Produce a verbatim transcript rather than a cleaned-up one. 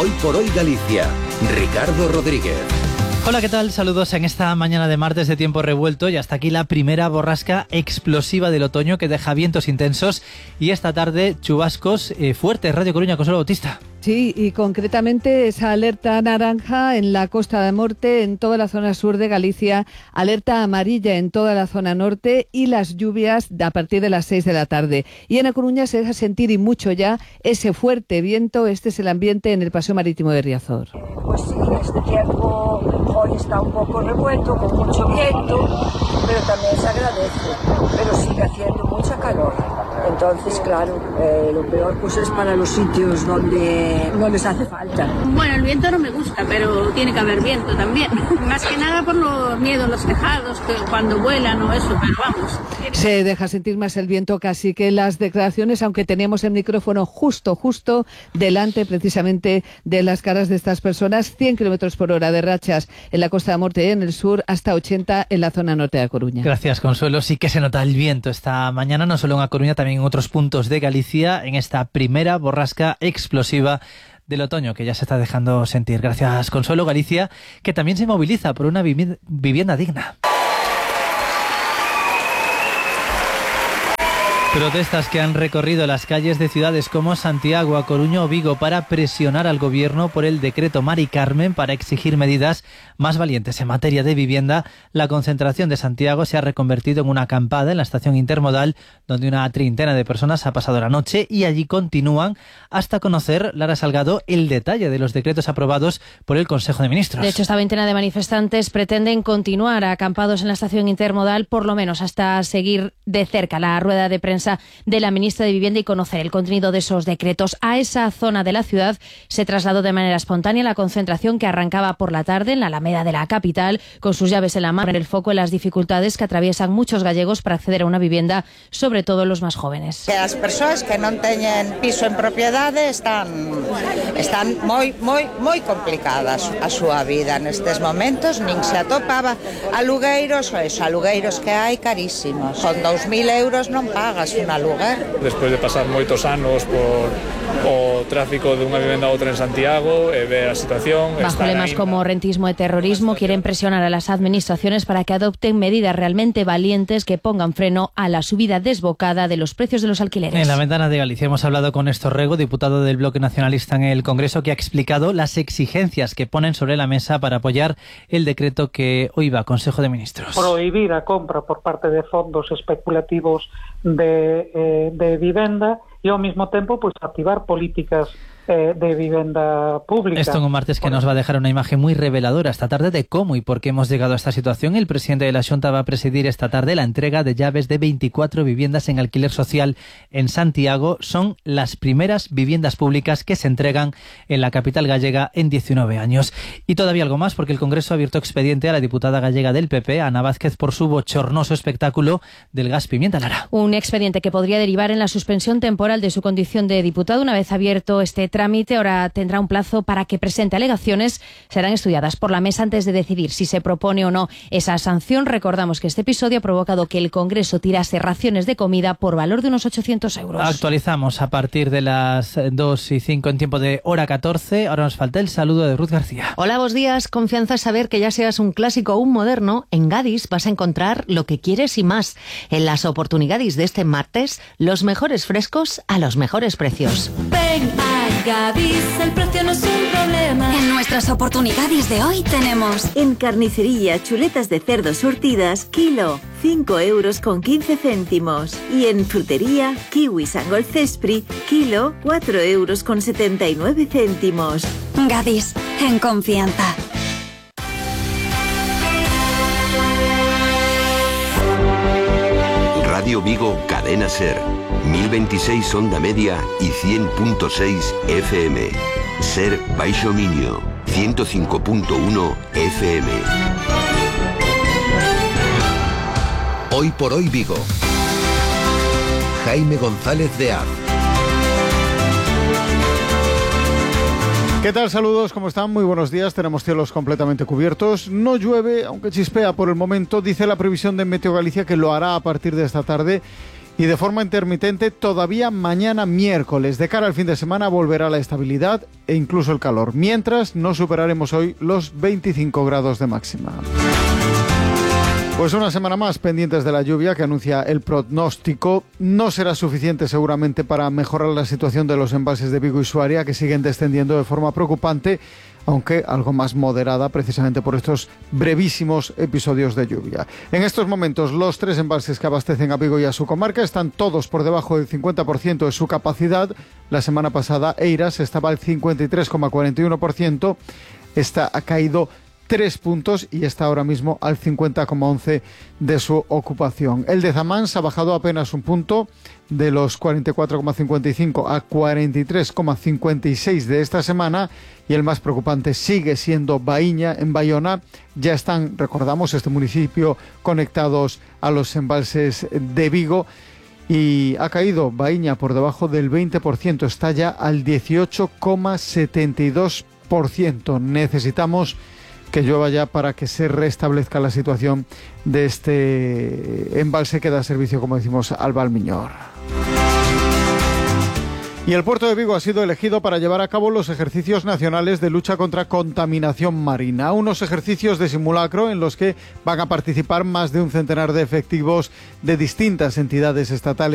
Hoy por Hoy Galicia. Ricardo Rodríguez. Hola, ¿qué tal? Saludos en esta mañana de martes de tiempo revuelto y hasta aquí la primera borrasca explosiva del otoño que deja vientos intensos y esta tarde chubascos eh, fuertes. Radio Coruña, Consuelo Bautista. Sí, y concretamente esa alerta naranja en la Costa da Morte, en toda la zona sur de Galicia, alerta amarilla en toda la zona norte y las lluvias a partir de las seis de la tarde. Y en A Coruña se deja sentir y mucho ya ese fuerte viento. Este es el ambiente en el Paseo Marítimo de Riazor. Pues sí, este tiempo hoy está un poco revuelto, con mucho viento, pero también se agradece, pero sigue haciendo mucha calor. Entonces, claro, eh, lo peor pues es para los sitios donde no les hace falta. Bueno, el viento no me gusta, pero tiene que haber viento también. Más que nada por los miedos, los tejados, que cuando vuelan o eso, pero vamos. Se deja sentir más el viento casi que las declaraciones, aunque tenemos el micrófono justo, justo delante precisamente de las caras de estas personas. cien kilómetros por hora de rachas en la Costa da Morte, en el sur, hasta ochenta en la zona norte de A Coruña. Gracias, Consuelo. Sí que se nota el viento esta mañana, no solo en A Coruña, también en otros puntos de Galicia, en esta primera borrasca explosiva del otoño que ya se está dejando sentir. Gracias, Consuelo. Galicia, que también se moviliza por una vivi- vivienda digna. Protestas que han recorrido las calles de ciudades como Santiago, A Coruña o Vigo para presionar al gobierno por el decreto Mari Carmen para exigir medidas más valientes en materia de vivienda. La concentración de Santiago se ha reconvertido en una acampada en la estación intermodal donde una treintena de personas ha pasado la noche y allí continúan hasta conocer, Lara Salgado, el detalle de los decretos aprobados por el Consejo de Ministros. De hecho, esta veintena de manifestantes pretenden continuar acampados en la estación intermodal por lo menos hasta seguir de cerca la rueda de prensa de la ministra de Vivienda y conocer el contenido de esos decretos. A esa zona de la ciudad se trasladó de manera espontánea la concentración que arrancaba por la tarde en la Alameda de la capital, con sus llaves en la mano, en el foco en las dificultades que atraviesan muchos gallegos para acceder a una vivienda, sobre todo los más jóvenes. Que as persoas que non teñen piso en propiedade están están moi moi moi complicadas a súa vida nestes momentos, nin se atopaba alugueiros, ou eso, alugueiros que hai carísimos. Con dous mil euros non pagas un aluguer. Despois de pasar moitos anos por o tráfico de unha vivenda a outra en Santiago e ver a situación. Bajo lemas aí como rentismo e terrorismo quieren presionar a las administraciones para que adopten medidas realmente valientes que pongan freno a la subida desbocada de los precios de los alquileres. En la ventana de Galicia hemos hablado con Néstor Rego, diputado del Bloque Nacionalista en el Congreso, que ha explicado las exigencias que ponen sobre la mesa para apoyar el decreto que hoy va a Consejo de Ministros. Prohibir a compra por parte de fondos especulativos de, eh, de vivenda e ao mesmo tempo pues, activar políticas eh, de vivenda pública. Esto en un martes que nos va a dejar una imagen muy reveladora esta tarde de cómo y por qué hemos llegado a esta situación. El presidente de la Xunta va a presidir esta tarde la entrega de llaves de veinticuatro viviendas en alquiler social en Santiago. Son las primeras viviendas públicas que se entregan en la capital gallega en diecinueve años. Y todavía algo más, porque el Congreso ha abierto expediente a la diputada gallega del P P, Ana Vázquez, por su bochornoso espectáculo del gas pimienta. Lara. Un expediente que podría derivar en la suspensión temporal de su condición de diputado. Una vez abierto este trámite, ahora tendrá un plazo para que presente alegaciones. Serán estudiadas por la mesa antes de decidir si se propone o no esa sanción. Recordamos que este episodio ha provocado que el Congreso tirase raciones de comida por valor de unos ochocientos euros. Actualizamos a partir de las dos y cinco en tiempo de hora catorce. Ahora nos falta el saludo de Ruth García. Hola, buenos días. Confianza es saber que ya seas un clásico o un moderno. En Gadis vas a encontrar lo que quieres y más. En las oportunidades de este martes, los mejores frescos a los mejores precios. Ven a Gadis, el precio no es un problema. En nuestras oportunidades de hoy tenemos en carnicería chuletas de cerdo surtidas, kilo, cinco euros con quince céntimos. Y en frutería, kiwis Angol Cespri, kilo, cuatro euros con setenta y nueve céntimos. Gadis, en confianza. Radio Vigo, Cadena Ser, mil veintiséis onda media y cien punto seis F M. Ser Baixo Miño, ciento cinco punto uno F M. Hoy por Hoy Vigo. Jaime González de Az. ¿Qué tal? Saludos, ¿cómo están? Muy buenos días. Tenemos cielos completamente cubiertos. No llueve, aunque chispea por el momento. Dice la previsión de Meteo Galicia que lo hará a partir de esta tarde y de forma intermitente todavía mañana miércoles. De cara al fin de semana volverá la estabilidad e incluso el calor, mientras no superaremos hoy los veinticinco grados de máxima. Pues una semana más pendientes de la lluvia que anuncia el pronóstico. No será suficiente seguramente para mejorar la situación de los embalses de Vigo y Suaria, que siguen descendiendo de forma preocupante, aunque algo más moderada precisamente por estos brevísimos episodios de lluvia. En estos momentos los tres embalses que abastecen a Vigo y a su comarca están todos por debajo del cincuenta por ciento de su capacidad. La semana pasada Eiras estaba al cincuenta y tres coma cuarenta y uno por ciento. Esta ha caído tres puntos y está ahora mismo al cincuenta coma once por ciento de su ocupación. El de Zamans ha bajado apenas un punto, de los cuarenta y cuatro coma cincuenta y cinco a cuarenta y tres coma cincuenta y seis de esta semana, y el más preocupante sigue siendo Baíña, en Bayona. Ya están, recordamos, este municipio conectados a los embalses de Vigo, y ha caído Baíña por debajo del veinte por ciento, está ya al dieciocho coma setenta y dos por ciento. Necesitamos que llueva ya para que se restablezca la situación de este embalse que da servicio, como decimos, al Valmiñor. Y el puerto de Vigo ha sido elegido para llevar a cabo los ejercicios nacionales de lucha contra contaminación marina, unos ejercicios de simulacro en los que van a participar más de un centenar de efectivos de distintas entidades estatales